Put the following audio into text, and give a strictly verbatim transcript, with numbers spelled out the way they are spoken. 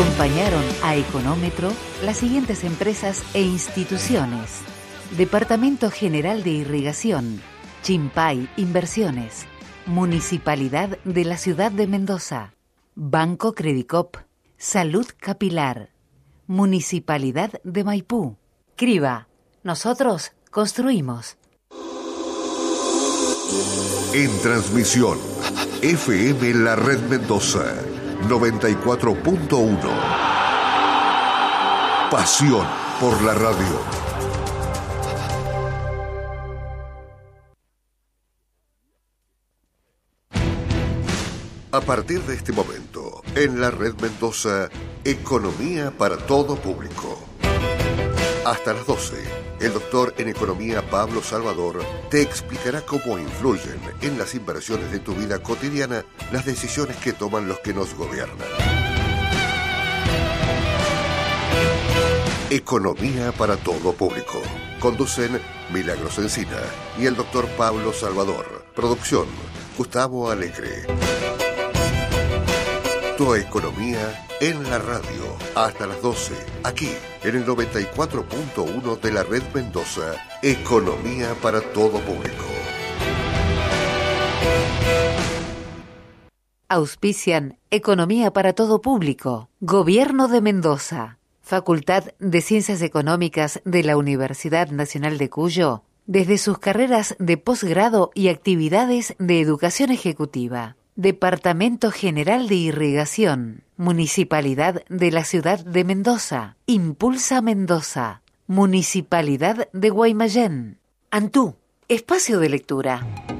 Acompañaron a Económetro las siguientes empresas e instituciones: Departamento General de Irrigación, Chimpay Inversiones, Municipalidad de la Ciudad de Mendoza, Banco Credicop, Salud Capilar, Municipalidad de Maipú. Criba, nosotros construimos. En transmisión, F M La Red Mendoza, noventa y cuatro punto uno. Pasión por la radio. A partir de este momento, en la Red Mendoza, Economía para todo público. Hasta las doce, el doctor en Economía Pablo Salvador te explicará cómo influyen en las inversiones de tu vida cotidiana las decisiones que toman los que nos gobiernan. Economía para todo público. Conducen Milagros Encina y el doctor Pablo Salvador. Producción, Gustavo Alegre. Tu economía en la radio, hasta las doce, aquí en el noventa y cuatro punto uno de la Red Mendoza, Economía para todo público. Auspician Economía para todo público, Gobierno de Mendoza, Facultad de Ciencias Económicas de la Universidad Nacional de Cuyo, desde sus carreras de posgrado y actividades de educación ejecutiva. Departamento General de Irrigación, Municipalidad de la Ciudad de Mendoza, Impulsa Mendoza, Municipalidad de Guaymallén. Antú, espacio de lectura.